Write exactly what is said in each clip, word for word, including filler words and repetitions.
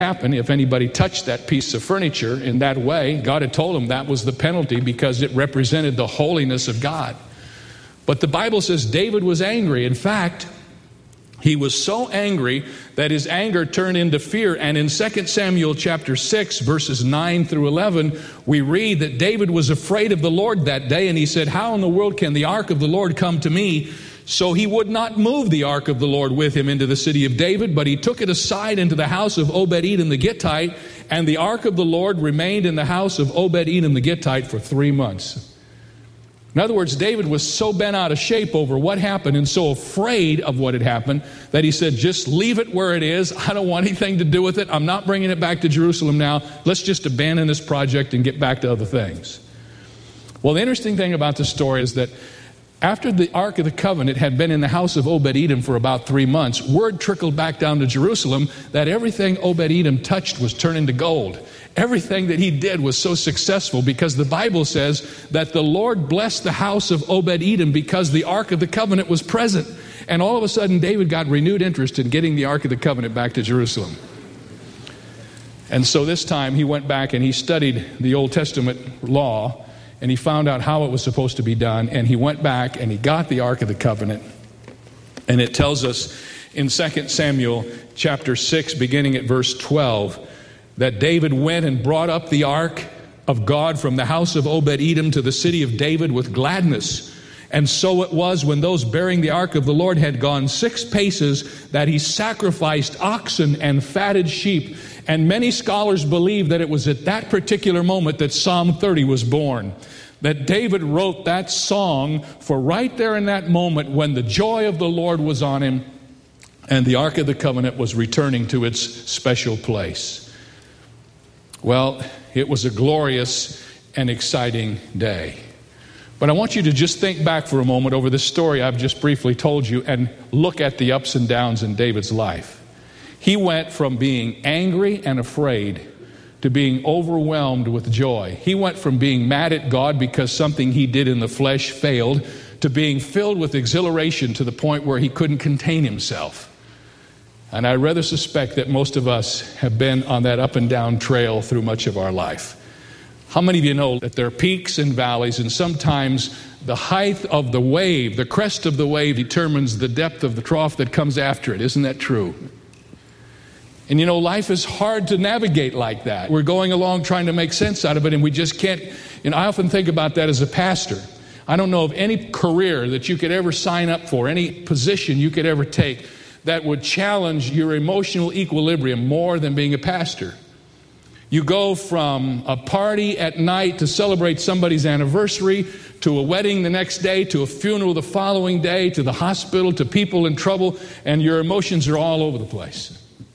happen if anybody touched that piece of furniture in that way. God had told him that was the penalty because it represented the holiness of God. But the Bible says David was angry. In fact, he was so angry that his anger turned into fear. And in Second Samuel chapter six, verses nine through eleven, we read that David was afraid of the Lord that day. And he said, how in the world can the ark of the Lord come to me? So he would not move the ark of the Lord with him into the city of David, but he took it aside into the house of Obed-Edom the Gittite. And the ark of the Lord remained in the house of Obed-Edom the Gittite for three months. In other words, David was so bent out of shape over what happened and so afraid of what had happened that he said, just leave it where it is. I don't want anything to do with it. I'm not bringing it back to Jerusalem now. Let's just abandon this project and get back to other things. Well, the interesting thing about the story is that after the Ark of the Covenant had been in the house of Obed-Edom for about three months, word trickled back down to Jerusalem that everything Obed-Edom touched was turned into gold. Everything that he did was so successful because the Bible says that the Lord blessed the house of Obed-Edom because the Ark of the Covenant was present. And all of a sudden, David got renewed interest in getting the Ark of the Covenant back to Jerusalem. And so this time he went back and he studied the Old Testament law and he found out how it was supposed to be done. And he went back and he got the Ark of the Covenant. And it tells us in Second Samuel chapter six, beginning at verse twelve, that David went and brought up the ark of God from the house of Obed-Edom to the city of David with gladness. And so it was when those bearing the ark of the Lord had gone six paces that he sacrificed oxen and fatted sheep. And many scholars believe that it was at that particular moment that Psalm thirty was born. That David wrote that song for right there in that moment when the joy of the Lord was on him and the Ark of the Covenant was returning to its special place. Well, it was a glorious and exciting day. But I want you to just think back for a moment over this story I've just briefly told you and look at the ups and downs in David's life. He went from being angry and afraid to being overwhelmed with joy. He went from being mad at God because something he did in the flesh failed to being filled with exhilaration to the point where he couldn't contain himself. And I rather suspect that most of us have been on that up and down trail through much of our life. How many of you know that there are peaks and valleys, and sometimes the height of the wave, the crest of the wave, determines the depth of the trough that comes after it? Isn't that true? And you know, life is hard to navigate like that. We're going along trying to make sense out of it, and we just can't. You know, I often think about that as a pastor. I don't know of any career that you could ever sign up for, any position you could ever take that would challenge your emotional equilibrium more than being a pastor. You go from a party at night to celebrate somebody's anniversary, to a wedding the next day, to a funeral the following day, to the hospital, to people in trouble, and your emotions are all over the place.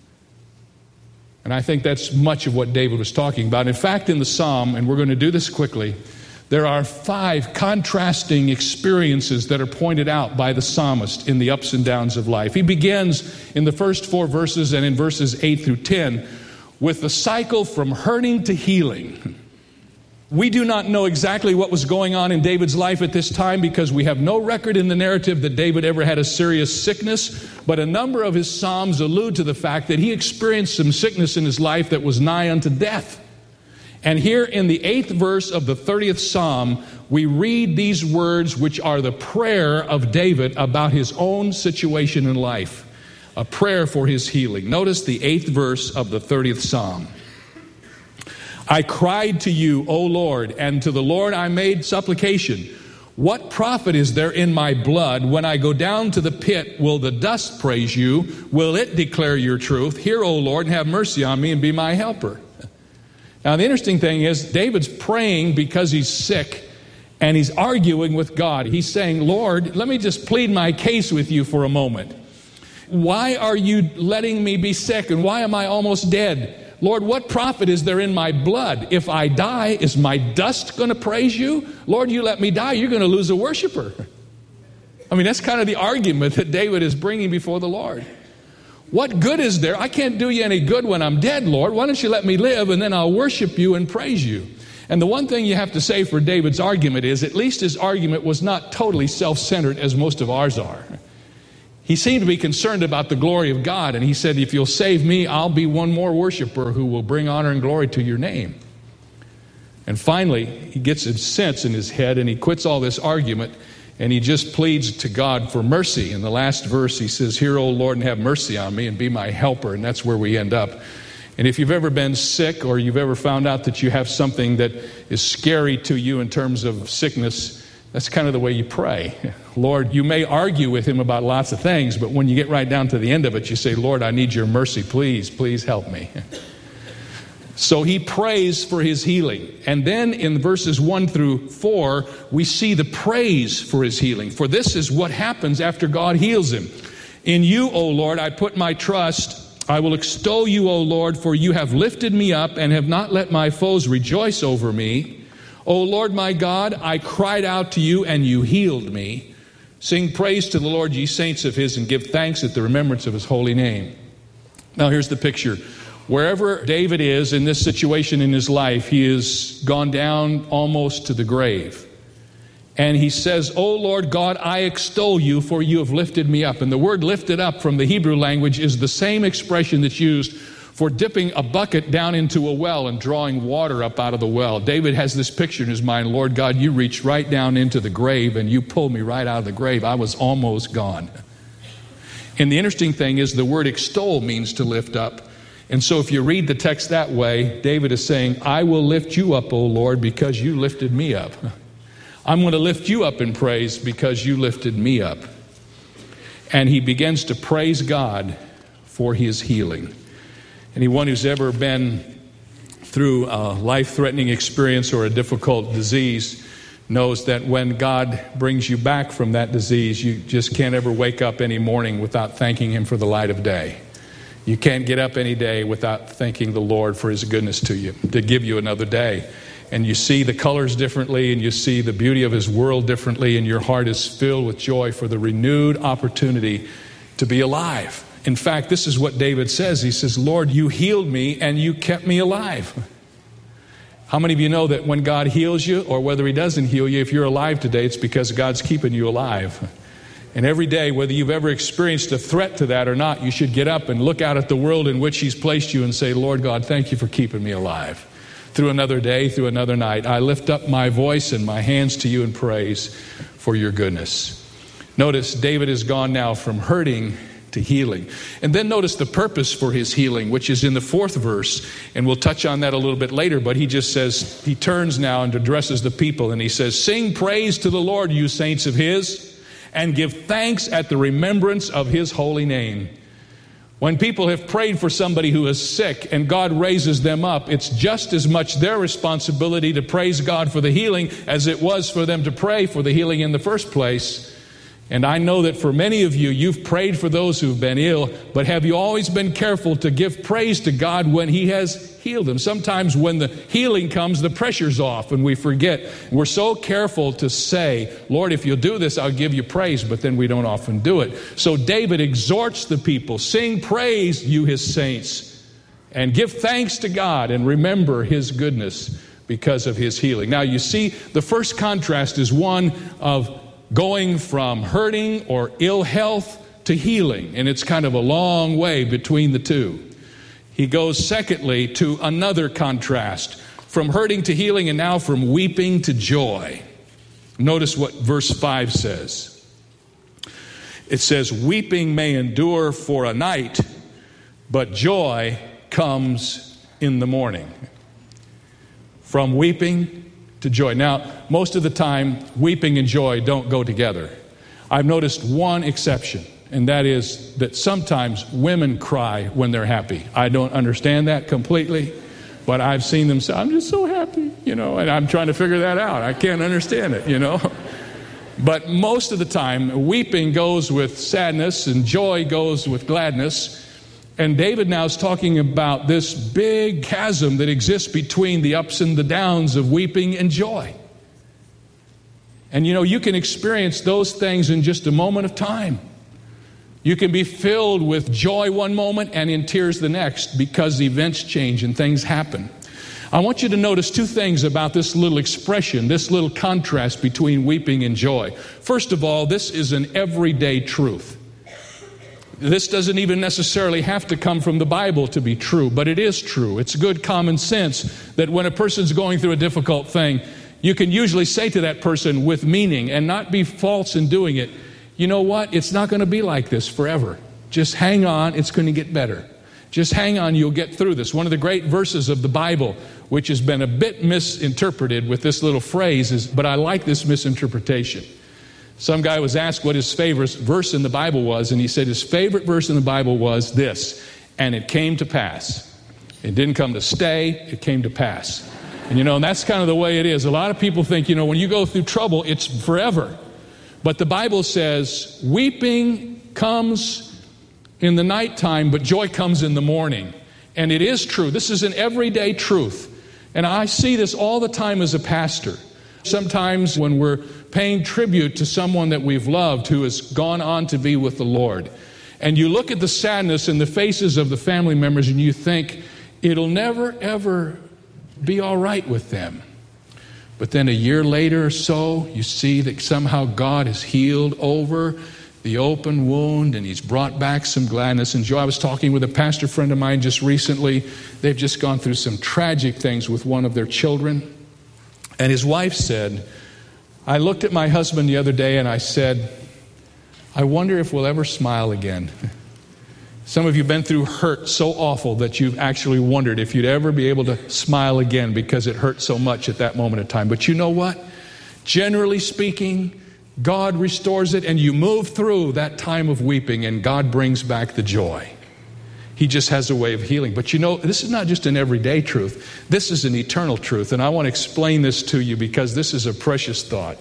And I think that's much of what David was talking about. In fact, in the Psalm, and we're going to do this quickly, there are five contrasting experiences that are pointed out by the psalmist in the ups and downs of life. He begins in the first four verses and in verses eight through ten with the cycle from hurting to healing. We do not know exactly what was going on in David's life at this time because we have no record in the narrative that David ever had a serious sickness, but a number of his psalms allude to the fact that he experienced some sickness in his life that was nigh unto death. And here in the eighth verse of the thirtieth Psalm, we read these words which are the prayer of David about his own situation in life, a prayer for his healing. Notice the eighth verse of the thirtieth Psalm. I cried to you, O Lord, and to the Lord I made supplication. What profit is there in my blood? When I go down to the pit, will the dust praise you? Will it declare your truth? Hear, O Lord, and have mercy on me and be my helper. Now, the interesting thing is, David's praying because he's sick, and he's arguing with God. He's saying, Lord, let me just plead my case with you for a moment. Why are you letting me be sick, and why am I almost dead? Lord, what profit is there in my blood? If I die, is my dust going to praise you? Lord, you let me die, you're going to lose a worshiper. I mean, that's kind of the argument that David is bringing before the Lord. What good is there? I can't do you any good when I'm dead, Lord. Why don't you let me live and then I'll worship you and praise you? And the one thing you have to say for David's argument is at least his argument was not totally self-centered as most of ours are. He seemed to be concerned about the glory of God, and he said, if you'll save me, I'll be one more worshiper who will bring honor and glory to your name. And finally, he gets a sense in his head, and he quits all this argument, and he just pleads to God for mercy. In the last verse, he says, "Hear, O Lord, and have mercy on me, and be my helper." And that's where we end up. And if you've ever been sick, or you've ever found out that you have something that is scary to you in terms of sickness, that's kind of the way you pray. Lord, you may argue with him about lots of things, but when you get right down to the end of it, you say, "Lord, I need your mercy. Please, please help me." So he prays for his healing. And then in verses one through four, we see the praise for his healing. For this is what happens after God heals him. "In you, O Lord, I put my trust. I will extol you, O Lord, for you have lifted me up and have not let my foes rejoice over me. O Lord my God, I cried out to you and you healed me. Sing praise to the Lord, ye saints of his, and give thanks at the remembrance of his holy name." Now here's the picture. Wherever David is in this situation in his life, he has gone down almost to the grave. And he says, "O Lord God, I extol you, for you have lifted me up." And the word "lifted up" from the Hebrew language is the same expression that's used for dipping a bucket down into a well and drawing water up out of the well. David has this picture in his mind. Lord God, you reached right down into the grave and you pulled me right out of the grave. I was almost gone. And the interesting thing is the word extol means to lift up. And so if you read the text that way, David is saying, "I will lift you up, O Lord, because you lifted me up. I'm going to lift you up in praise because you lifted me up." And he begins to praise God for his healing. Anyone who's ever been through a life-threatening experience or a difficult disease knows that when God brings you back from that disease, you just can't ever wake up any morning without thanking him for the light of day. You can't get up any day without thanking the Lord for his goodness to you, to give you another day. And you see the colors differently, and you see the beauty of his world differently, and your heart is filled with joy for the renewed opportunity to be alive. In fact, this is what David says. He says, "Lord, you healed me and you kept me alive." How many of you know that when God heals you, or whether he doesn't heal you, if you're alive today, it's because God's keeping you alive? And every day, whether you've ever experienced a threat to that or not, you should get up and look out at the world in which he's placed you and say, "Lord God, thank you for keeping me alive. Through another day, through another night, I lift up my voice and my hands to you in praise for your goodness." Notice David has gone now from hurting to healing. And then notice the purpose for his healing, which is in the fourth verse. And we'll touch on that a little bit later. But he just says, he turns now and addresses the people. And he says, "Sing praise to the Lord, you saints of his, and give thanks at the remembrance of his holy name." When people have prayed for somebody who is sick and God raises them up, it's just as much their responsibility to praise God for the healing as it was for them to pray for the healing in the first place. And I know that for many of you, you've prayed for those who've been ill, but have you always been careful to give praise to God when he has healed them? Sometimes when the healing comes, the pressure's off and we forget. We're so careful to say, "Lord, if you'll do this, I'll give you praise," but then we don't often do it. So David exhorts the people, "Sing praise, you his saints, and give thanks to God and remember his goodness because of his healing." Now you see, the first contrast is one of going from hurting or ill health to healing. And it's kind of a long way between the two. He goes, secondly, to another contrast. From hurting to healing, and now from weeping to joy. Notice what verse five says. It says, "Weeping may endure for a night, but joy comes in the morning." From weeping to joy. Now, most of the time, weeping and joy don't go together. I've noticed one exception, and that is that sometimes women cry when they're happy. I don't understand that completely, but I've seen them say, "I'm just so happy," you know, and I'm trying to figure that out. I can't understand it, you know. But most of the time, weeping goes with sadness and joy goes with gladness. And David now is talking about this big chasm that exists between the ups and the downs of weeping and joy. And you know, you can experience those things in just a moment of time. You can be filled with joy one moment and in tears the next because events change and things happen. I want you to notice two things about this little expression, this little contrast between weeping and joy. First of all, this is an everyday truth. This doesn't even necessarily have to come from the Bible to be true, but it is true. It's good common sense that when a person's going through a difficult thing, you can usually say to that person with meaning and not be false in doing it, you know what? It's not going to be like this forever. Just hang on. It's going to get better. Just hang on. You'll get through this. One of the great verses of the Bible, which has been a bit misinterpreted with this little phrase, is, but I like this misinterpretation. Some guy was asked what his favorite verse in the Bible was, and he said his favorite verse in the Bible was this, and it came to pass. It didn't come to stay, it came to pass. And you know, and that's kind of the way it is. A lot of people think, you know, when you go through trouble, it's forever. But the Bible says, weeping comes in the nighttime, but joy comes in the morning. And it is true. This is an everyday truth. And I see this all the time as a pastor. Sometimes when we're paying tribute to someone that we've loved who has gone on to be with the Lord, and you look at the sadness in the faces of the family members and you think, it'll never, ever be all right with them. But then a year later or so, you see that somehow God has healed over the open wound and He's brought back some gladness and joy. I was talking with a pastor friend of mine just recently. They've just gone through some tragic things with one of their children. And his wife said, I looked at my husband the other day and I said, I wonder if we'll ever smile again. Some of you have been through hurt so awful that you've actually wondered if you'd ever be able to smile again because it hurt so much at that moment of time. But you know what? Generally speaking, God restores it and you move through that time of weeping and God brings back the joy. He just has a way of healing. But you know, this is not just an everyday truth. This is an eternal truth. And I want to explain this to you because this is a precious thought.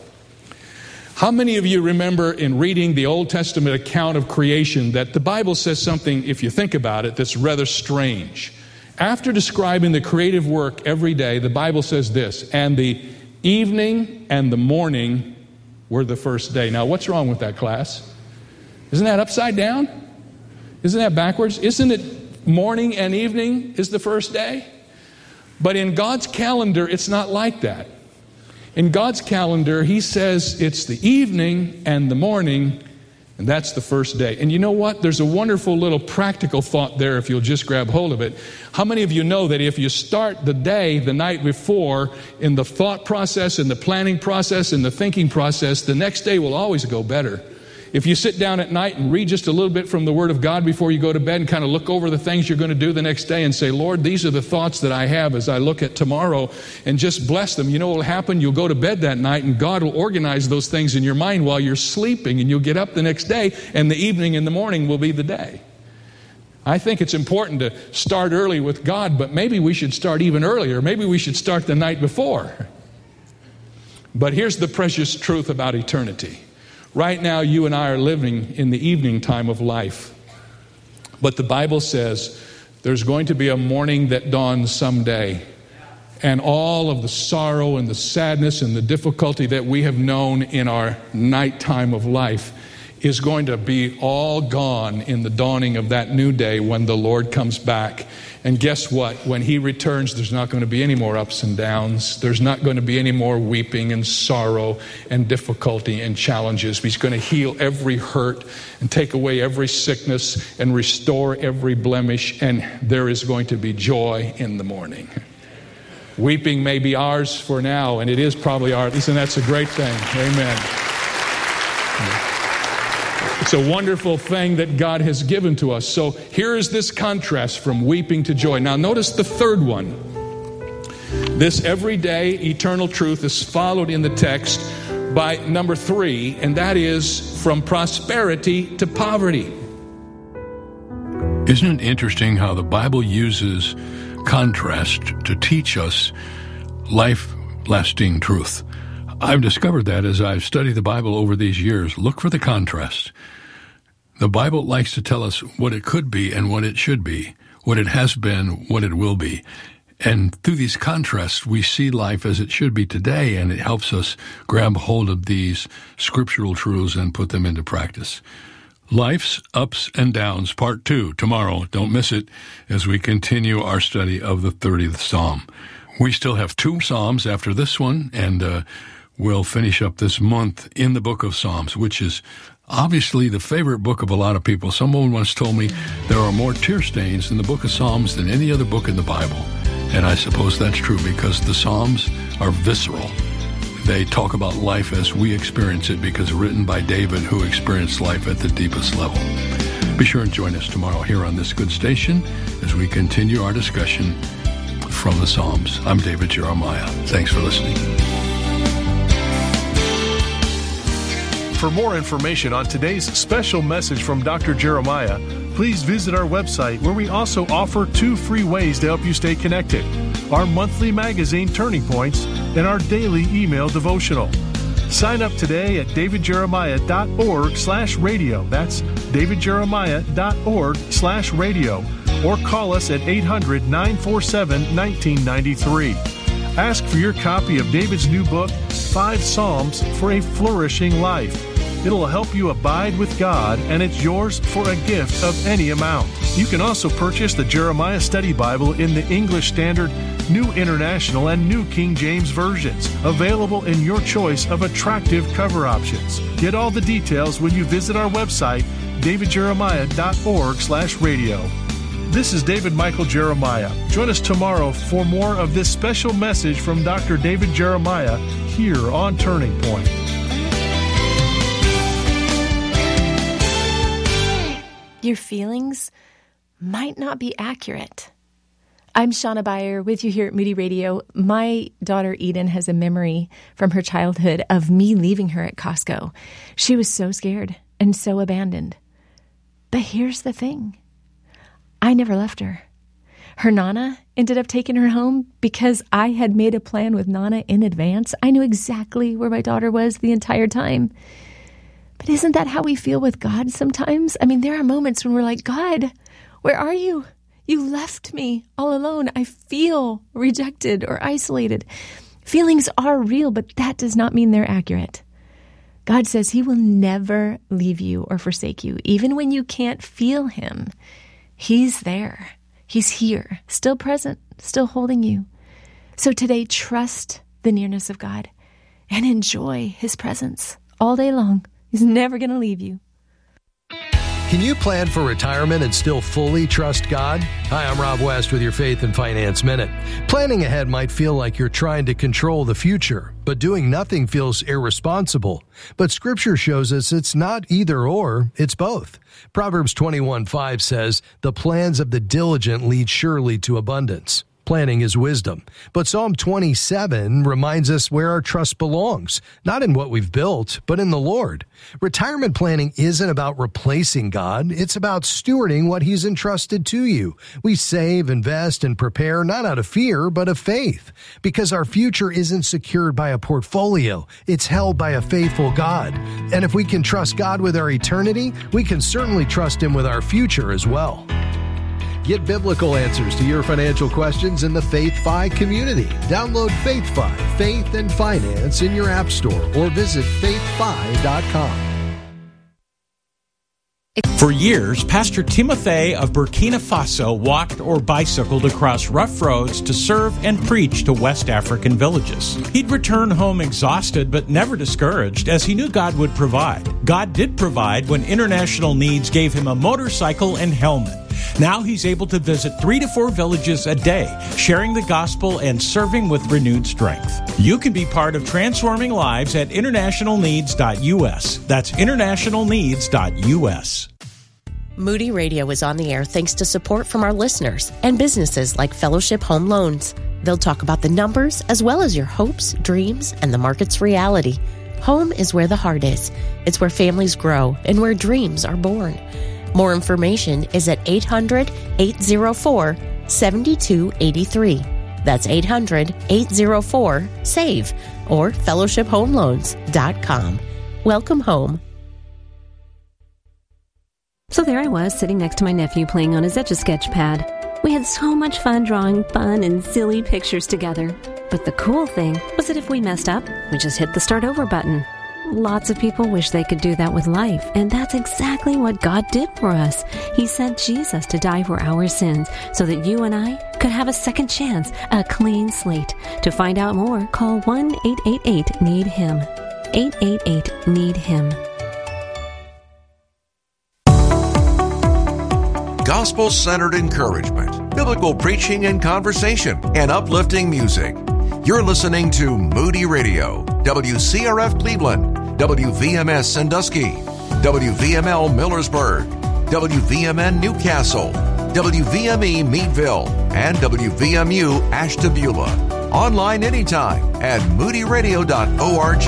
How many of you remember in reading the Old Testament account of creation that the Bible says something, if you think about it, that's rather strange? After describing the creative work every day, the Bible says this, and the evening and the morning were the first day. Now, what's wrong with that, class? Isn't that upside down? Isn't that backwards? Isn't it morning and evening is the first day? But in God's calendar, it's not like that. In God's calendar, He says it's the evening and the morning, and that's the first day. And you know what? There's a wonderful little practical thought there if you'll just grab hold of it. How many of you know that if you start the day the night before in the thought process, in the planning process, in the thinking process, the next day will always go better? If you sit down at night and read just a little bit from the Word of God before you go to bed and kind of look over the things you're going to do the next day and say, Lord, these are the thoughts that I have as I look at tomorrow, and just bless them. You know what will happen? You'll go to bed that night and God will organize those things in your mind while you're sleeping, and you'll get up the next day and the evening and the morning will be the day. I think it's important to start early with God, but maybe we should start even earlier. Maybe we should start the night before. But here's the precious truth about eternity. Right now, you and I are living in the evening time of life. But the Bible says there's going to be a morning that dawns someday. And all of the sorrow and the sadness and the difficulty that we have known in our nighttime of life is going to be all gone in the dawning of that new day when the Lord comes back. And guess what? When He returns, there's not going to be any more ups and downs. There's not going to be any more weeping and sorrow and difficulty and challenges. He's going to heal every hurt and take away every sickness and restore every blemish. And there is going to be joy in the morning. Weeping may be ours for now, and it is probably ours, and that's a great thing. Amen. It's a wonderful thing that God has given to us. So here is this contrast from weeping to joy. Now notice the third one. This everyday eternal truth is followed in the text by number three, and that is from prosperity to poverty. Isn't it interesting how the Bible uses contrast to teach us life-lasting truth? I've discovered that as I've studied the Bible over these years. Look for the contrast. The Bible likes to tell us what it could be and what it should be, what it has been, what it will be. And through these contrasts, we see life as it should be today, and it helps us grab hold of these scriptural truths and put them into practice. Life's Ups and Downs, Part two, tomorrow. Don't miss it as we continue our study of the thirtieth Psalm. We still have two Psalms after this one, and uh, we'll finish up this month in the book of Psalms, which is obviously the favorite book of a lot of people. Someone once told me there are more tear stains in the book of Psalms than any other book in the Bible. And I suppose that's true because the Psalms are visceral. They talk about life as we experience it because written by David, who experienced life at the deepest level. Be sure and join us tomorrow here on this good station as we continue our discussion from the Psalms. I'm David Jeremiah. Thanks for listening. For more information on today's special message from Doctor Jeremiah, please visit our website where we also offer two free ways to help you stay connected: our monthly magazine, Turning Points, and our daily email devotional. Sign up today at davidjeremiah.org slash radio. That's davidjeremiah.org slash radio. Or call us at eight hundred, nine four seven, one nine nine three. Ask for your copy of David's new book, Five Psalms for a Flourishing Life. It'll help you abide with God, and it's yours for a gift of any amount. You can also purchase the Jeremiah Study Bible in the English Standard, New International, and New King James versions, available in your choice of attractive cover options. Get all the details when you visit our website, davidjeremiah.org slash radio. This is David Michael Jeremiah. Join us tomorrow for more of this special message from Doctor David Jeremiah here on Turning Point. Your feelings might not be accurate. I'm Shauna Beyer with you here at Moody Radio. My daughter Eden has a memory from her childhood of me leaving her at Costco. She was so scared and so abandoned. But here's the thing. I never left her. Her Nana ended up taking her home because I had made a plan with Nana in advance. I knew exactly where my daughter was the entire time. But isn't that how we feel with God sometimes? I mean, there are moments when we're like, God, where are you? You left me all alone. I feel rejected or isolated. Feelings are real, but that does not mean they're accurate. God says he will never leave you or forsake you. Even when you can't feel him, he's there. He's here, still present, still holding you. So today, trust the nearness of God and enjoy his presence all day long. He's never going to leave you. Can you plan for retirement and still fully trust God? Hi, I'm Rob West with your Faith and Finance Minute. Planning ahead might feel like you're trying to control the future, but doing nothing feels irresponsible. But Scripture shows us it's not either or, it's both. Proverbs twenty-one five says, "The plans of the diligent lead surely to abundance." Planning is wisdom. But Psalm twenty-seven reminds us where our trust belongs, not in what we've built, but in the Lord. Retirement planning isn't about replacing God. It's about stewarding what he's entrusted to you. We save, invest, and prepare not out of fear, but of faith. Because our future isn't secured by a portfolio. It's held by a faithful God. And if we can trust God with our eternity, we can certainly trust him with our future as well. Get biblical answers to your financial questions in the FaithFi community. Download FaithFi, Faith and Finance in your app store or visit faith fi dot com. For years, Pastor Timothy of Burkina Faso walked or bicycled across rough roads to serve and preach to West African villages. He'd return home exhausted but never discouraged, as he knew God would provide. God did provide when International Needs gave him a motorcycle and helmet. Now he's able to visit three to four villages a day, sharing the gospel and serving with renewed strength. You can be part of transforming lives at international needs dot u s. That's international needs dot u s. Moody Radio is on the air thanks to support from our listeners and businesses like Fellowship Home Loans. They'll talk about the numbers as well as your hopes, dreams, and the market's reality. Home is where the heart is. It's where families grow and where dreams are born. More information is at eight hundred, eight oh four, seven two eight three. That's eight hundred, eight oh four, S A V E or fellowship home loans dot com. Welcome home. So there I was, sitting next to my nephew playing on his Etch-a-Sketch pad. We had so much fun drawing fun and silly pictures together. But the cool thing was that if we messed up, we just hit the start over button. Lots of people wish they could do that with life, and that's exactly what God did for us. He sent Jesus to die for our sins so that you and I could have a second chance, a clean slate. To find out more, call one eight eight eight, need him. eight eight eight, need him. gospel-centered encouragement, biblical preaching and conversation, and uplifting music. You're listening to Moody Radio, W C R F Cleveland, W V M S Sandusky, W V M L Millersburg, W V M N Newcastle, W V M E Meadville, and W V M U Ashtabula. Online anytime at moody radio dot org.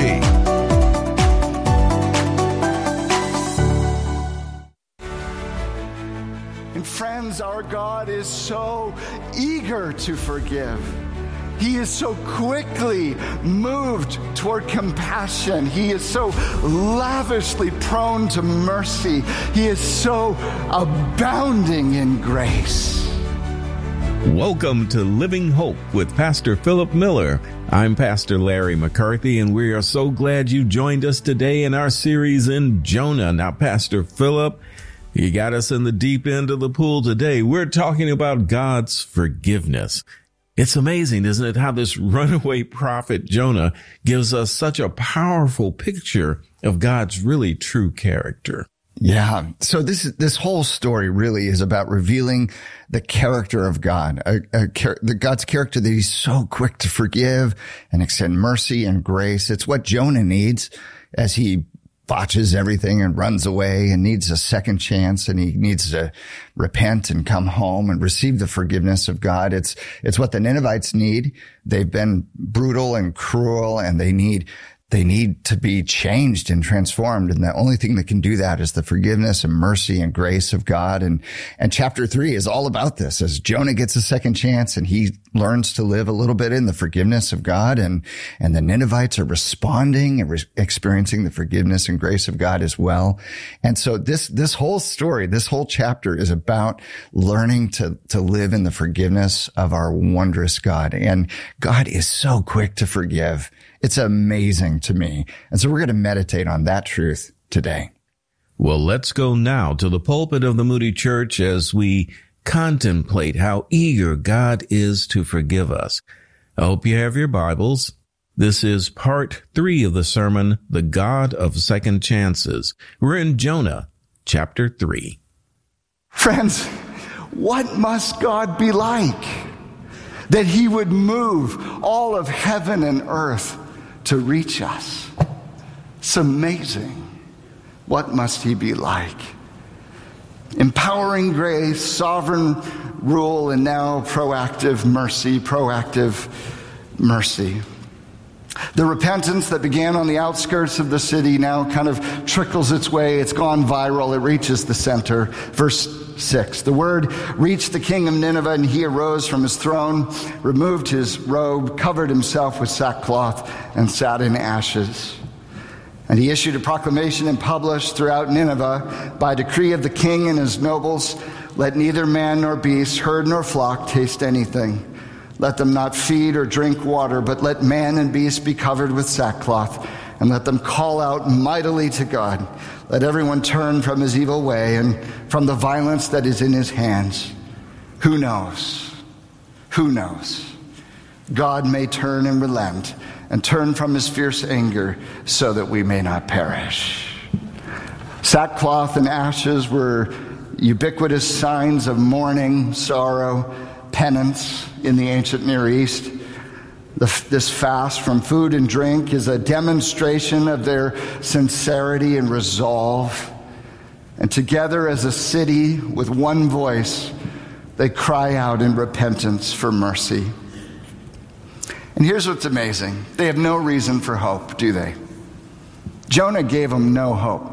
And friends, our God is so eager to forgive. He is so quickly moved toward compassion. He is so lavishly prone to mercy. He is so abounding in grace. Welcome to Living Hope with Pastor Philip Miller. I'm Pastor Larry McCarthy, and we are so glad you joined us today in our series in Jonah. Now, Pastor Philip, you got us in the deep end of the pool today. We're talking about God's forgiveness. It's amazing, isn't it, how this runaway prophet Jonah gives us such a powerful picture of God's really true character. Yeah. So this this whole story really is about revealing the character of God, a, a, the God's character that he's so quick to forgive and extend mercy and grace. It's what Jonah needs as he botches everything and runs away and needs a second chance, and he needs to repent and come home and receive the forgiveness of God. It's, it's what the Ninevites need. They've been brutal and cruel, and they need, they need to be changed and transformed. And the only thing that can do that is the forgiveness and mercy and grace of God. And, and chapter three is all about this, as Jonah gets a second chance and he learns to live a little bit in the forgiveness of God. And, and the Ninevites are responding and re- experiencing the forgiveness and grace of God as well. And so this, this whole story, this whole chapter is about learning to, to live in the forgiveness of our wondrous God. And God is so quick to forgive. It's amazing to me. And so we're going to meditate on that truth today. Well, let's go now to the pulpit of the Moody Church as we contemplate how eager God is to forgive us. I hope you have your Bibles. This is part three of the sermon, The God of Second Chances. We're in Jonah, chapter three. Friends, what must God be like that he would move all of heaven and earth to reach us? It's amazing. What must he be like? Empowering grace, sovereign rule, and now proactive mercy, proactive mercy. The repentance that began on the outskirts of the city now kind of trickles its way. It's gone viral. It reaches the center. Verse six, the word reached the king of Nineveh, and he arose from his throne, removed his robe, covered himself with sackcloth, and sat in ashes. And he issued a proclamation and published throughout Nineveh, by decree of the king and his nobles, let neither man nor beast, herd nor flock taste anything. Let them not feed or drink water, but let man and beast be covered with sackcloth, and let them call out mightily to God. Let everyone turn from his evil way and from the violence that is in his hands. Who knows? Who knows? God may turn and relent and turn from his fierce anger so that we may not perish. Sackcloth and ashes were ubiquitous signs of mourning, sorrow, penance in the ancient Near East. The, this fast from food and drink is a demonstration of their sincerity and resolve. And together as a city with one voice, they cry out in repentance for mercy. And here's what's amazing. They have no reason for hope, do they? Jonah gave them no hope.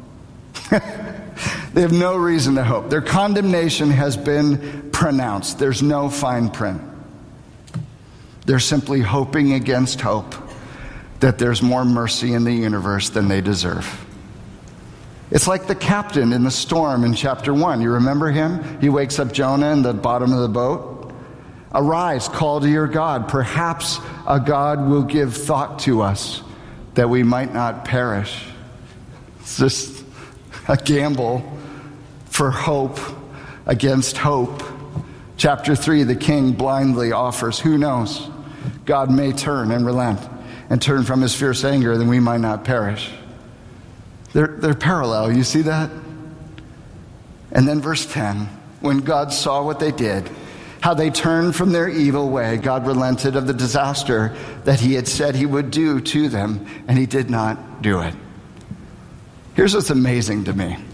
They have no reason to hope. Their condemnation has been pronounced. There's no fine print. They're simply hoping against hope that there's more mercy in the universe than they deserve. It's like the captain in the storm in chapter one. You remember him? He wakes up Jonah in the bottom of the boat. Arise, call to your God. Perhaps a God will give thought to us that we might not perish. It's just a gamble for hope against hope. Chapter three, the king blindly offers, who knows? God may turn and relent and turn from his fierce anger, then we might not perish. They're, they're parallel, you see that? And then verse ten, when God saw what they did, how they turned from their evil way, God relented of the disaster that he had said he would do to them, and he did not do it. Here's what's amazing to me.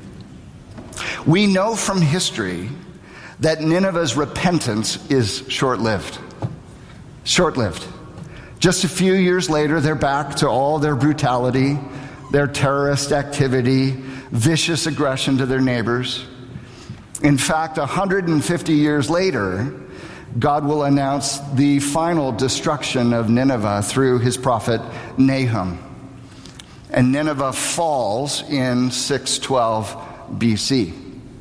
We know from history that Nineveh's repentance is short-lived. Short-lived. Just a few years later, they're back to all their brutality, their terrorist activity, vicious aggression to their neighbors. In fact, one hundred fifty years later, God will announce the final destruction of Nineveh through his prophet Nahum. And Nineveh falls in six twelve B C.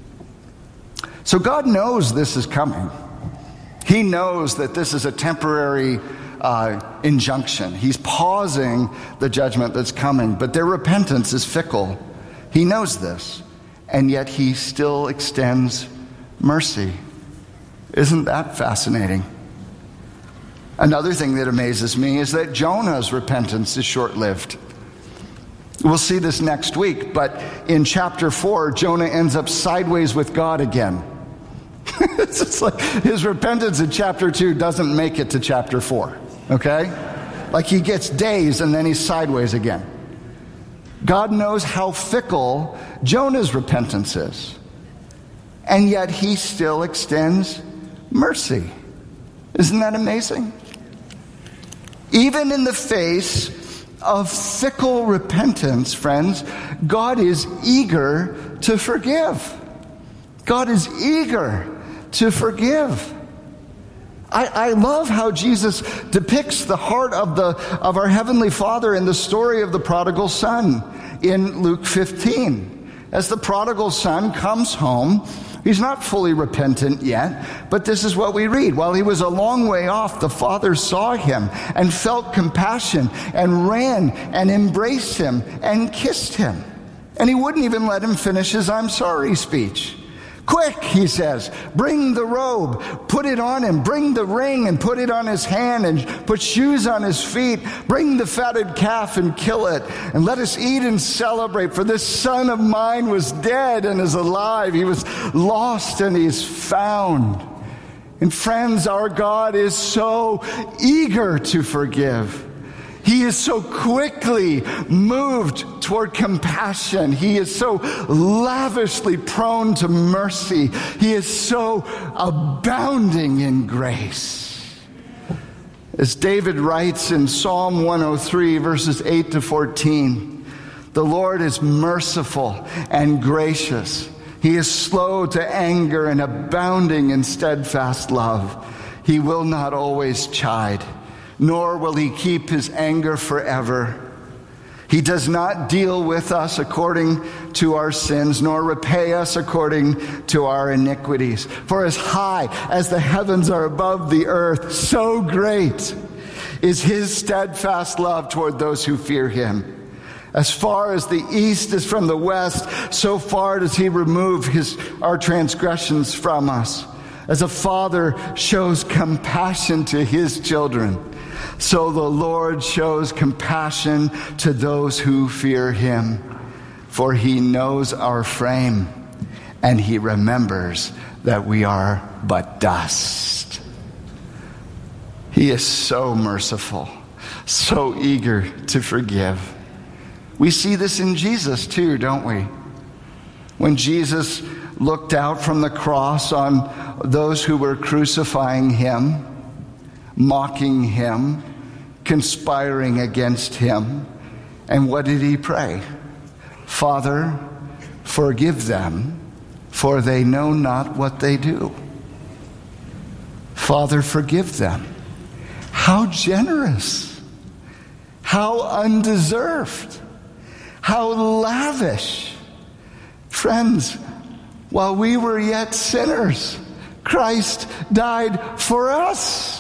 So God knows this is coming. He knows that this is a temporary uh, injunction. He's pausing the judgment that's coming, but their repentance is fickle. He knows this, and yet he still extends mercy. Isn't that fascinating? Another thing that amazes me is that Jonah's repentance is short-lived. We'll see this next week, but in chapter four, Jonah ends up sideways with God again. It's just like his repentance in chapter two doesn't make it to chapter four, okay? Like he gets dazed and then he's sideways again. God knows how fickle Jonah's repentance is, and yet he still extends mercy. Isn't that amazing? Even in the face of fickle repentance, friends, God is eager to forgive. God is eager to forgive. I, I love how Jesus depicts the heart of the of our Heavenly Father in the story of the prodigal son in Luke fifteen. As the prodigal son comes home, he's not fully repentant yet, but this is what we read. While he was a long way off, the father saw him and felt compassion and ran and embraced him and kissed him. And he wouldn't even let him finish his I'm sorry speech. Quick, he says, bring the robe, put it on him, bring the ring and put it on his hand and put shoes on his feet, bring the fatted calf and kill it, and let us eat and celebrate, for this son of mine was dead and is alive. He was lost and he is found. And friends, our God is so eager to forgive. He is so quickly moved toward compassion. He is so lavishly prone to mercy. He is so abounding in grace. As David writes in Psalm one oh three, verses eight to fourteen, the Lord is merciful and gracious. He is slow to anger and abounding in steadfast love. He will not always chide, nor will he keep his anger forever. He does not deal with us according to our sins, nor repay us according to our iniquities. For as high as the heavens are above the earth, so great is his steadfast love toward those who fear him. As far as the east is from the west, so far does he remove his, our transgressions from us. As a father shows compassion to his children, so the Lord shows compassion to those who fear him. For he knows our frame, and he remembers that we are but dust. He is so merciful, so eager to forgive. We see this in Jesus too, don't we? When Jesus looked out from the cross on those who were crucifying him, mocking him, conspiring against him. And what did he pray? Father, forgive them, for they know not what they do. Father, forgive them. How generous. How undeserved. How lavish. Friends, while we were yet sinners, Christ died for us.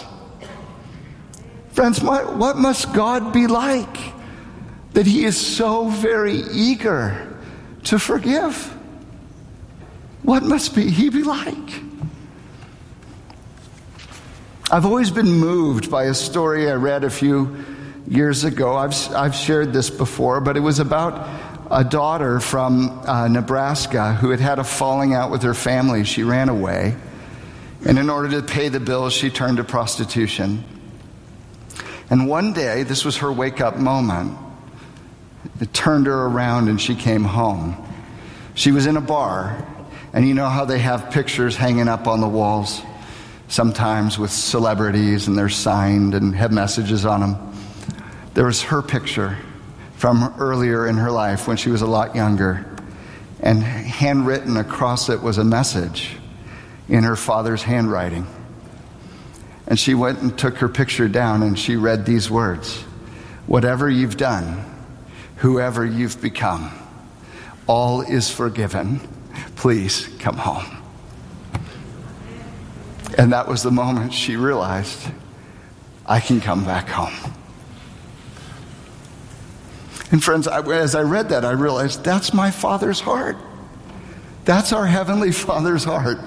Friends, what, what must God be like that he is so very eager to forgive? What must be he be like? I've always been moved by a story I read a few years ago. I've, I've shared this before, but it was about a daughter from uh, Nebraska who had had a falling out with her family. She ran away. And in order to pay the bills, she turned to prostitution. And one day, this was her wake-up moment. It turned her around and she came home. She was in a bar. And you know how they have pictures hanging up on the walls, sometimes with celebrities, and they're signed and have messages on them. There was her picture from earlier in her life when she was a lot younger. And handwritten across it was a message in her father's handwriting. And she went and took her picture down and she read these words: "Whatever you've done, whoever you've become, all is forgiven. Please come home." And that was the moment she realized, I can come back home. And friends, I, as I read that, I realized that's my Father's heart. That's our Heavenly Father's heart.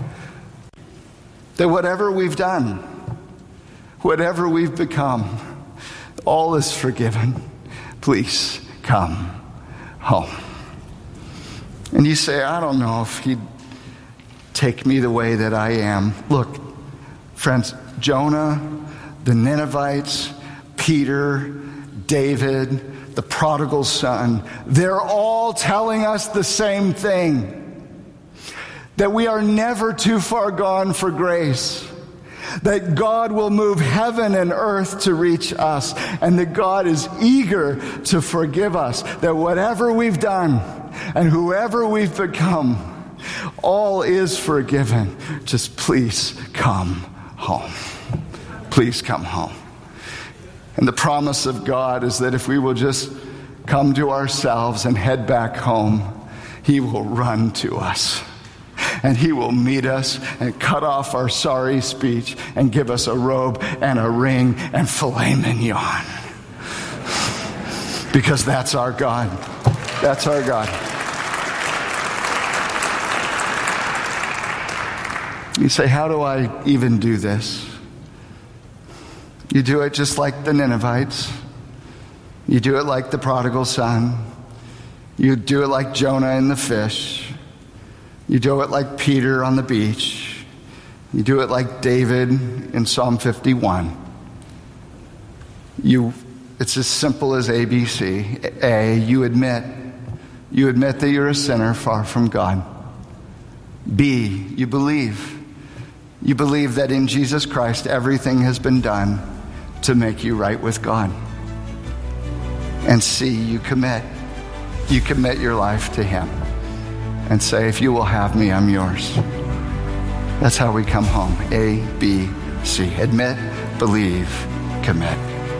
That whatever we've done, whatever we've become, all is forgiven. Please come home. And you say, I don't know if he'd take me the way that I am. Look, friends, Jonah, the Ninevites, Peter, David, the prodigal son, they're all telling us the same thing. That we are never too far gone for grace. That God will move heaven and earth to reach us. And that God is eager to forgive us. That whatever we've done and whoever we've become, all is forgiven. Just please come home. Please come home. And the promise of God is that if we will just come to ourselves and head back home, He will run to us. And He will meet us and cut off our sorry speech and give us a robe and a ring and filet mignon. Because that's our God. That's our God. You say, how do I even do this? You do it just like the Ninevites. You do it like the prodigal son. You do it like Jonah in the fish. You do it like Peter on the beach. You do it like David in Psalm fifty-one. You, it's as simple as A B C. A, you admit. You admit that you're a sinner far from God. B, you believe. You believe that in Jesus Christ everything has been done to make you right with God. And C, you commit. You commit your life to Him and say, if you will have me, I'm yours. That's how we come home. A, B, C. Admit, believe, commit.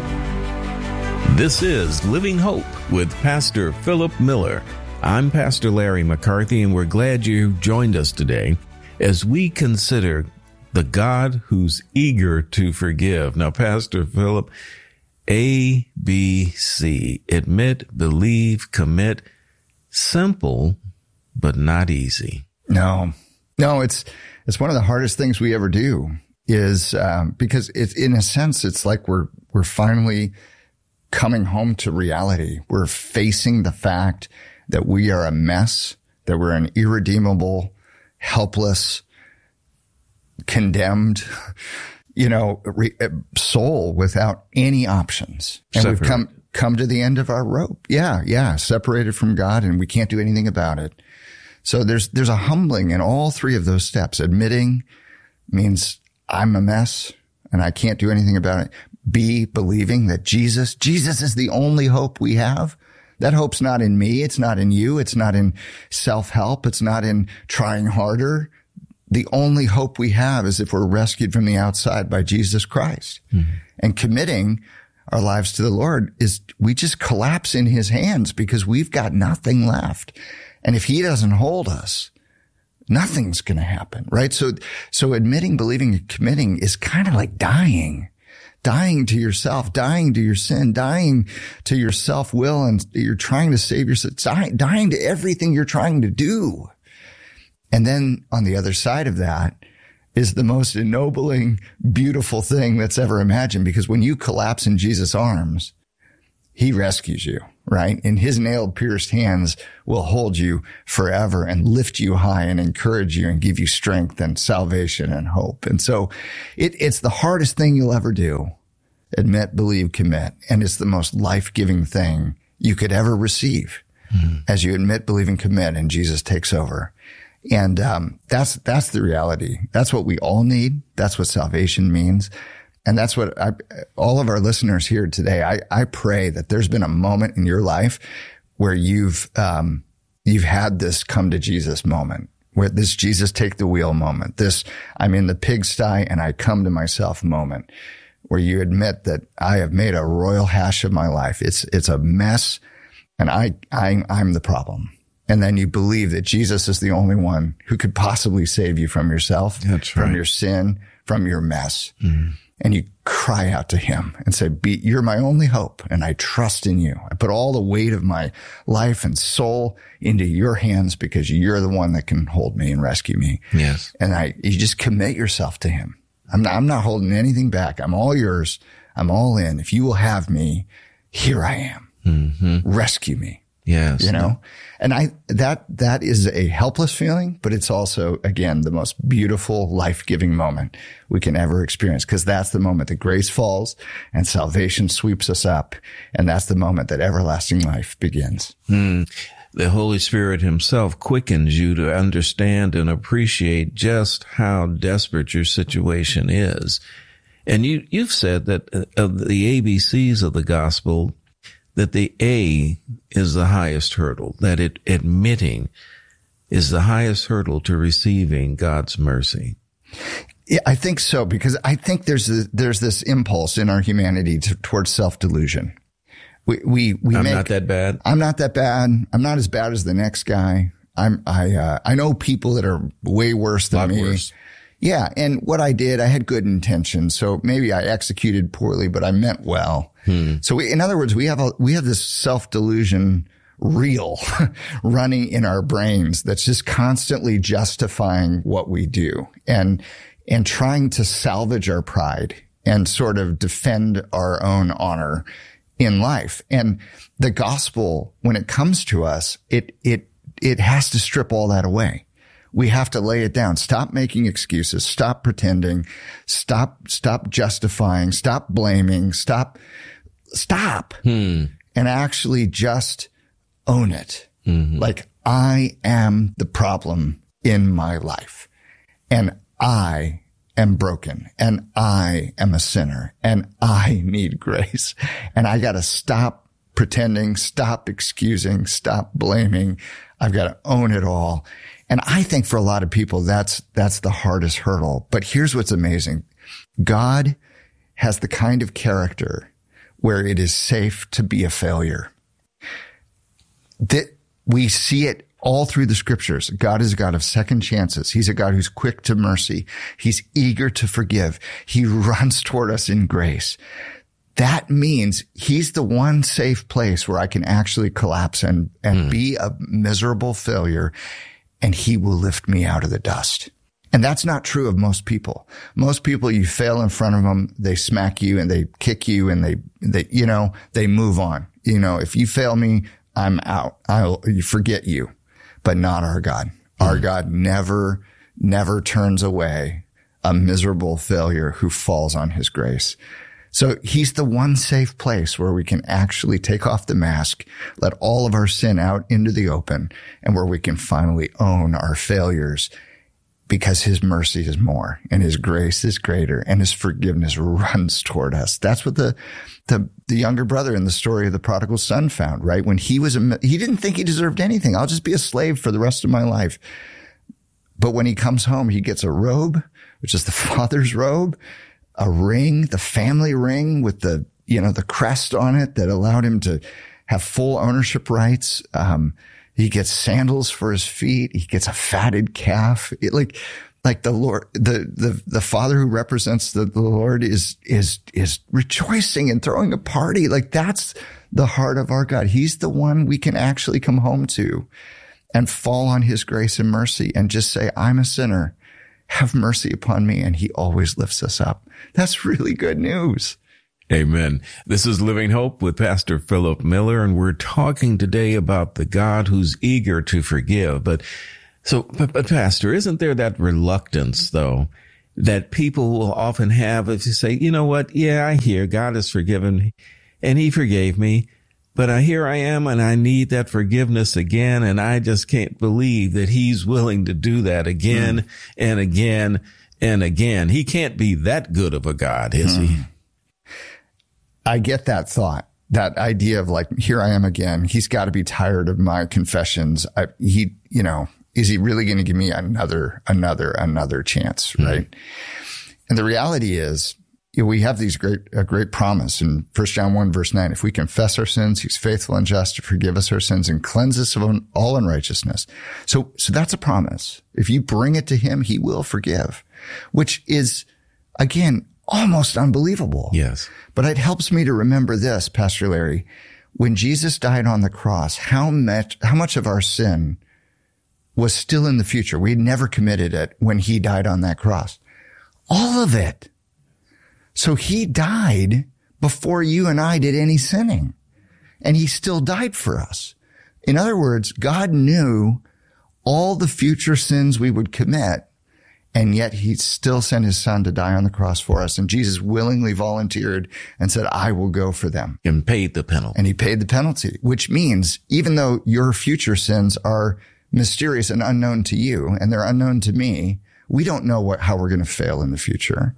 This is Living Hope with Pastor Philip Miller. I'm Pastor Larry McCarthy, and we're glad you joined us today as we consider the God who's eager to forgive. Now, Pastor Philip, A, B, C. Admit, believe, commit. Simple, but not easy. No, no, it's it's one of the hardest things we ever do. Is um, because it's in a sense, it's like we're we're finally coming home to reality. We're facing the fact that we are a mess, that we're an irredeemable, helpless, condemned, you know, re- soul without any options. And Separate. we've come come to the end of our rope. Yeah, yeah, separated from God, and we can't do anything about it. So there's there's a humbling in all three of those steps. Admitting means I'm a mess and I can't do anything about it. B, believing that Jesus, Jesus is the only hope we have. That hope's not in me. It's not in you. It's not in self-help. It's not in trying harder. The only hope we have is if we're rescued from the outside by Jesus Christ. Mm-hmm. And committing our lives to the Lord is we just collapse in His hands because we've got nothing left. And if He doesn't hold us, nothing's going to happen, right? So, so admitting, believing, and committing is kind of like dying. Dying to yourself, dying to your sin, dying to your self-will, and you're trying to save yourself, dying, dying to everything you're trying to do. And then on the other side of that is the most ennobling, beautiful thing that's ever imagined, because when you collapse in Jesus' arms, He rescues you. right? And his nail-pierced hands will hold you forever and lift you high and encourage you and give you strength and salvation and hope. And so it, it's the hardest thing you'll ever do. Admit, believe, commit. And it's the most life-giving thing you could ever receive mm-hmm. as you admit, believe, and commit, and Jesus takes over. And um, that's that's the reality. That's what we all need. That's what salvation means. And that's what I, all of our listeners here today, I, I pray that there's been a moment in your life where you've um, you've had this come to Jesus moment, where this Jesus take the wheel moment, this I'm in the pigsty and I come to myself moment, where you admit that I have made a royal hash of my life. It's it's a mess, and I, I I'm the problem. And then you believe that Jesus is the only one who could possibly save you from yourself, That's right. from your sin, from your mess. Mm-hmm. And you cry out to him and say, Be, you're my only hope, and I trust in you. I put all the weight of my life and soul into your hands because you're the one that can hold me and rescue me. Yes. And I, you just commit yourself to him. I'm not, I'm not holding anything back. I'm all yours. I'm all in. If you will have me, here I am. Mm-hmm. Rescue me. Yes. You know, and I, that, that is a helpless feeling, but it's also, again, the most beautiful, life-giving moment we can ever experience, because that's the moment that grace falls and salvation sweeps us up. And that's the moment that everlasting life begins. Mm. The Holy Spirit himself quickens you to understand and appreciate just how desperate your situation is. And you, you've said that of the A B Cs of the gospel, that the A is the highest hurdle, that it admitting is the highest hurdle to receiving God's mercy. Yeah, I think so, because I think there's a, there's this impulse in our humanity to, towards self-delusion. We, we, we I'm make, not that bad. I'm not that bad. I'm not as bad as the next guy. I'm, I, uh, I know people that are way worse than me. Worse. Yeah. And what I did, I had good intentions. So maybe I executed poorly, but I meant well. Hmm. So we, in other words, we have a, we have this self-delusion reel running in our brains that's just constantly justifying what we do and, and trying to salvage our pride and sort of defend our own honor in life. And the gospel, when it comes to us, it, it, it has to strip all that away. We have to lay it down. Stop making excuses. Stop pretending. Stop, stop justifying. Stop blaming. Stop, stop. Hmm. And actually just own it. Mm-hmm. Like, I am the problem in my life, and I am broken, and I am a sinner, and I need grace. And I got to stop pretending, stop excusing, stop blaming. I've got to own it all. And I think for a lot of people, that's, that's the hardest hurdle. But here's what's amazing. God has the kind of character where it is safe to be a failure. That we see it all through the scriptures. God is a God of second chances. He's a God who's quick to mercy. He's eager to forgive. He runs toward us in grace. That means he's the one safe place where I can actually collapse and, and mm. be a miserable failure, and he will lift me out of the dust. And that's not true of most people. Most people, you fail in front of them, they smack you and they kick you and they, they, you know, they move on. You know, if you fail me, I'm out. I'll forget you, but not our God. Mm. Our God never, never turns away a miserable failure who falls on his grace. So he's the one safe place where we can actually take off the mask, let all of our sin out into the open, and where we can finally own our failures, because his mercy is more and his grace is greater and his forgiveness runs toward us. That's what the, the, the younger brother in the story of the prodigal son found, right? When he was, a, he didn't think he deserved anything. I'll just be a slave for the rest of my life. But when he comes home, he gets a robe, which is the father's robe, a ring, the family ring with the, you know, the crest on it that allowed him to have full ownership rights. Um, he gets sandals for his feet. He gets a fatted calf. It, like, like the Lord, the, the, the father who represents the, the Lord is, is, is rejoicing and throwing a party. Like, that's the heart of our God. He's the one we can actually come home to and fall on his grace and mercy and just say, I'm a sinner. Have mercy upon me. And he always lifts us up. That's really good news. Amen. This is Living Hope with Pastor Philip Miller, and we're talking today about the God who's eager to forgive. But so, but, but Pastor, isn't there that reluctance, though, that people will often have if you say, you know what? Yeah, I hear God has forgiven me and he forgave me, but I, here I am and I need that forgiveness again. And I just can't believe that he's willing to do that again mm. and again and again. He can't be that good of a God, is mm. he? I get that thought, that idea of like, here I am again. He's got to be tired of my confessions. I, he, you know, is he really going to give me another, another, another chance? Right. Mm-hmm. And the reality is, you know, we have these great, a great promise in First John one verse nine. If we confess our sins, he's faithful and just to forgive us our sins and cleanse us of all unrighteousness. So, so that's a promise. If you bring it to him, he will forgive, which is again, almost unbelievable. Yes. But it helps me to remember this, Pastor Larry, when Jesus died on the cross, how much, how much of our sin was still in the future? We had never committed it when he died on that cross. All of it. So he died before you and I did any sinning, and he still died for us. In other words, God knew all the future sins we would commit, and yet he still sent his son to die on the cross for us. And Jesus willingly volunteered and said, I will go for them. And paid the penalty. And he paid the penalty, which means even though your future sins are mysterious and unknown to you, and they're unknown to me, we don't know what, how we're going to fail in the future.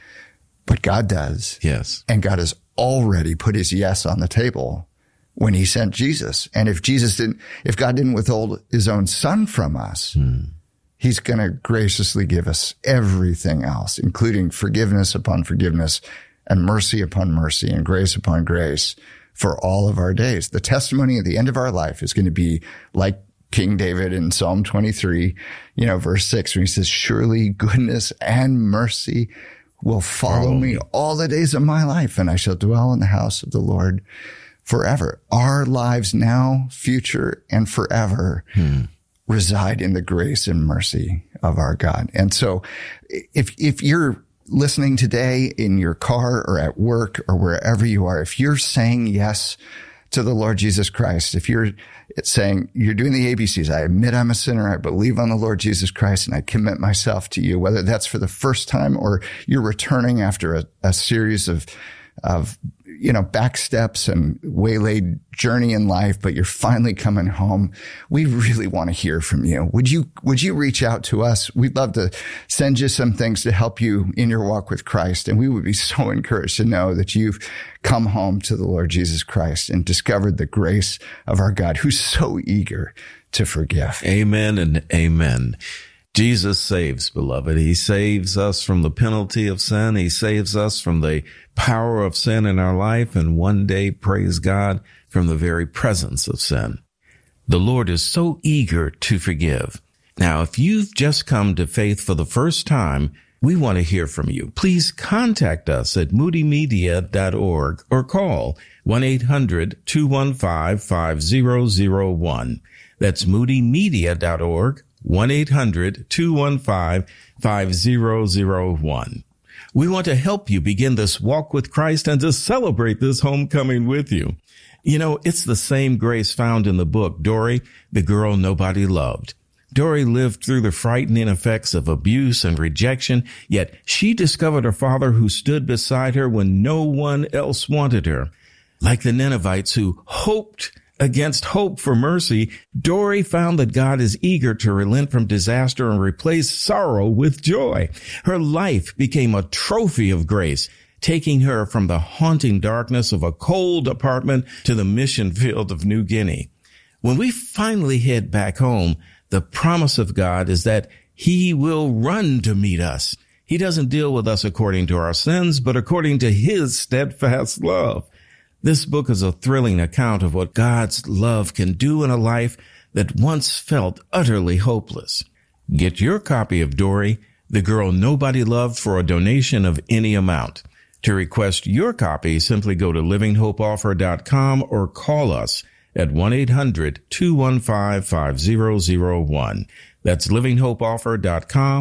But God does. Yes. And God has already put his yes on the table when he sent Jesus. And if Jesus didn't, if God didn't withhold his own son from us, hmm. he's going to graciously give us everything else, including forgiveness upon forgiveness and mercy upon mercy and grace upon grace for all of our days. The testimony at the end of our life is going to be like King David in Psalm twenty-three, you know, verse six, where he says, surely goodness and mercy will follow oh. me all the days of my life, and I shall dwell in the house of the Lord forever. Our lives now, future, and forever hmm. reside in the grace and mercy of our God. And so if, if you're listening today in your car or at work or wherever you are, if you're saying yes to the Lord Jesus Christ, if you're saying you're doing the A B Cs, I admit I'm a sinner, I believe on the Lord Jesus Christ, and I commit myself to you, whether that's for the first time or you're returning after a, a series of, of, you know, back steps and waylaid journey in life, but you're finally coming home. We really want to hear from you. Would you, would you reach out to us? We'd love to send you some things to help you in your walk with Christ. And we would be so encouraged to know that you've come home to the Lord Jesus Christ and discovered the grace of our God, who's so eager to forgive. Amen and amen. Jesus saves, beloved. He saves us from the penalty of sin. He saves us from the power of sin in our life, and one day, praise God, from the very presence of sin. The Lord is so eager to forgive. Now, if you've just come to faith for the first time, we want to hear from you. Please contact us at moody media dot org or call one eight hundred two one five five zero zero one. That's moody media dot org. one eight hundred two one five five zero zero one. We want to help you begin this walk with Christ and to celebrate this homecoming with you. You know, it's the same grace found in the book, Dory, the Girl Nobody Loved. Dory lived through the frightening effects of abuse and rejection, yet she discovered a father who stood beside her when no one else wanted her. Like the Ninevites who hoped against hope for mercy, Dory found that God is eager to relent from disaster and replace sorrow with joy. Her life became a trophy of grace, taking her from the haunting darkness of a cold apartment to the mission field of New Guinea. When we finally head back home, the promise of God is that he will run to meet us. He doesn't deal with us according to our sins, but according to his steadfast love. This book is a thrilling account of what God's love can do in a life that once felt utterly hopeless. Get your copy of Dory, the Girl Nobody Loved, for a donation of any amount. To request your copy, simply go to living hope offer dot com or call us at one eight hundred two one five five zero zero one. That's living hope offer dot com,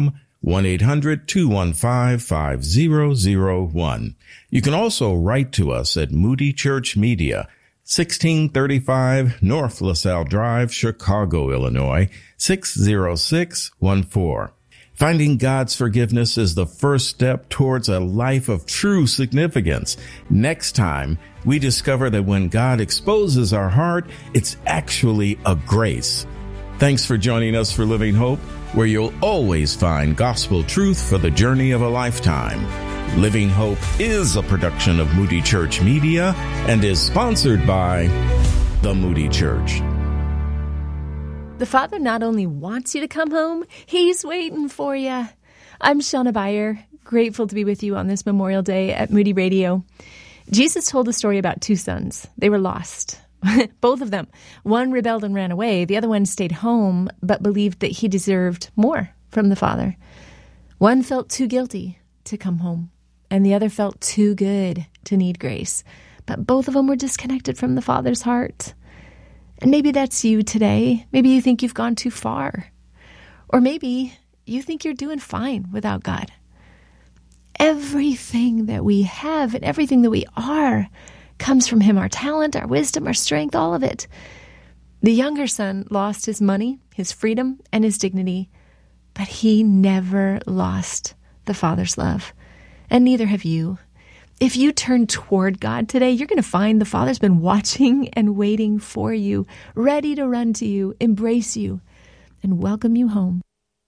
one eight hundred two one five five zero zero one. You can also write to us at Moody Church Media, sixteen thirty-five North LaSalle Drive, Chicago, Illinois, six zero six one four. Finding God's forgiveness is the first step towards a life of true significance. Next time, we discover that when God exposes our heart, it's actually a grace. Thanks for joining us for Living Hope, where you'll always find gospel truth for the journey of a lifetime. Living Hope is a production of Moody Church Media and is sponsored by the Moody Church. The Father not only wants you to come home, He's waiting for you. I'm Shauna Beyer, grateful to be with you on this Memorial Day at Moody Radio. Jesus told a story about two sons. They were lost. Both of them. One rebelled and ran away. The other one stayed home, but believed that he deserved more from the Father. One felt too guilty to come home, and the other felt too good to need grace. But both of them were disconnected from the Father's heart. And maybe that's you today. Maybe you think you've gone too far. Or maybe you think you're doing fine without God. Everything that we have and everything that we are comes from Him, our talent, our wisdom, our strength, all of it. The younger son lost his money, his freedom, and his dignity, but he never lost the Father's love, and neither have you. If you turn toward God today, you're going to find the Father's been watching and waiting for you, ready to run to you, embrace you, and welcome you home.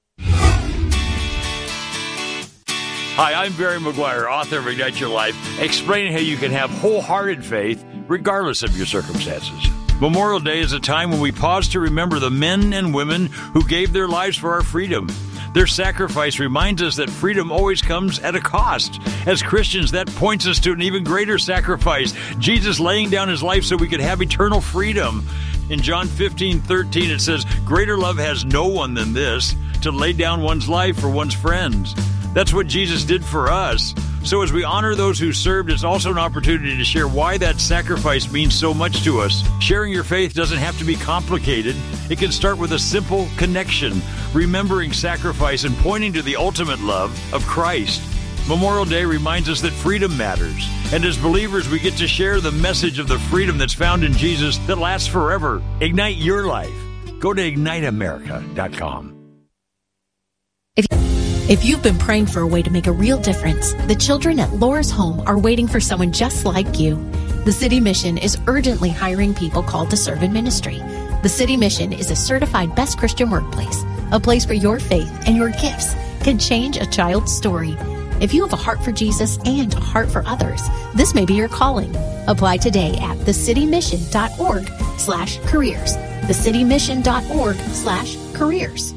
Hi, I'm Barry McGuire, author of Ignite Your Life, explaining how you can have wholehearted faith regardless of your circumstances. Memorial Day is a time when we pause to remember the men and women who gave their lives for our freedom. Their sacrifice reminds us that freedom always comes at a cost. As Christians, that points us to an even greater sacrifice, Jesus laying down His life so we could have eternal freedom. In John fifteen thirteen, it says, "Greater love has no one than this, to lay down one's life for one's friends." That's what Jesus did for us. So as we honor those who served, it's also an opportunity to share why that sacrifice means so much to us. Sharing your faith doesn't have to be complicated. It can start with a simple connection, remembering sacrifice and pointing to the ultimate love of Christ. Memorial Day reminds us that freedom matters. And as believers, we get to share the message of the freedom that's found in Jesus that lasts forever. Ignite your life. Go to ignite america dot com. If If you've been praying for a way to make a real difference, the children at Laura's Home are waiting for someone just like you. The City Mission is urgently hiring people called to serve in ministry. The City Mission is a certified best Christian workplace, a place where your faith and your gifts can change a child's story. If you have a heart for Jesus and a heart for others, this may be your calling. Apply today at thecitymission.org slash careers. thecitymission.org slash careers.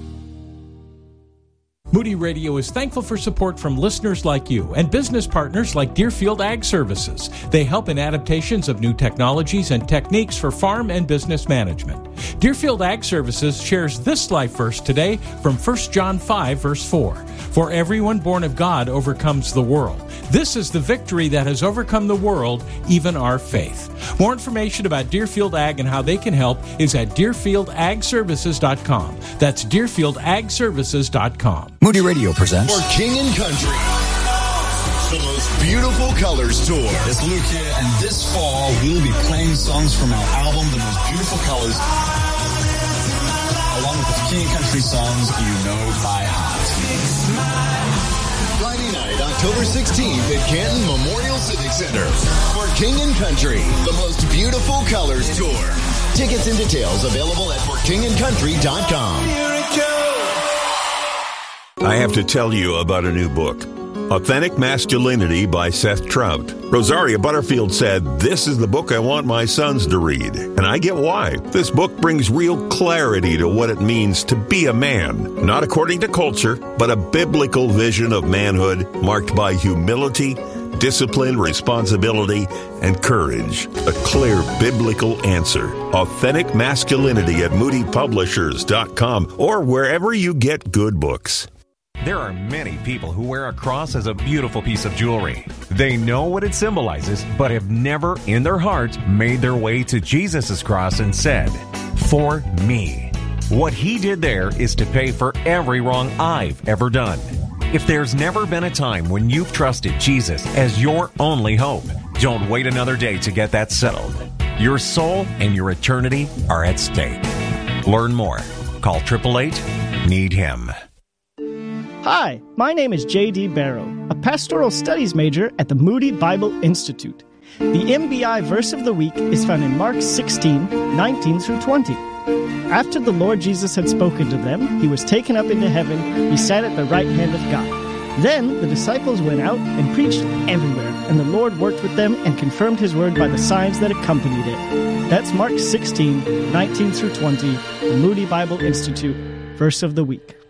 Moody Radio is thankful for support from listeners like you and business partners like Deerfield Ag Services. They help in adaptations of new technologies and techniques for farm and business management. Deerfield Ag Services shares this life verse today from First John five, verse four. For everyone born of God overcomes the world. This is the victory that has overcome the world, even our faith. More information about Deerfield Ag and how they can help is at deerfield ag services dot com. That's deerfield ag services dot com. Moody Radio presents For King and Country, the most beautiful colors tour. It's Luke here, and this fall we will be playing songs from our album, The Most Beautiful Colors, along with the King and Country songs you know by heart. Friday night, October sixteenth at Canton Memorial Civic Center. For King and Country, the most beautiful colors tour. Tickets and details available at for king and country dot com. I have to tell you about a new book, Authentic Masculinity by Seth Trout. Rosaria Butterfield said, "This is the book I want my sons to read." And I get why. This book brings real clarity to what it means to be a man, not according to culture, but a biblical vision of manhood marked by humility, discipline, responsibility, and courage. A clear biblical answer. Authentic Masculinity at moody publishers dot com or wherever you get good books. There are many people who wear a cross as a beautiful piece of jewelry. They know what it symbolizes, but have never in their hearts made their way to Jesus' cross and said, "For me." What he did there is to pay for every wrong I've ever done. If there's never been a time when you've trusted Jesus as your only hope, don't wait another day to get that settled. Your soul and your eternity are at stake. Learn more. Call eight eight eight, need him. Hi, my name is J D Barrow, a pastoral studies major at the Moody Bible Institute. The M B I verse of the week is found in Mark sixteen, nineteen through twenty. After the Lord Jesus had spoken to them, he was taken up into heaven. He sat at the right hand of God. Then the disciples went out and preached everywhere, and the Lord worked with them and confirmed his word by the signs that accompanied it. That's Mark sixteen, nineteen through twenty, the Moody Bible Institute, verse of the week.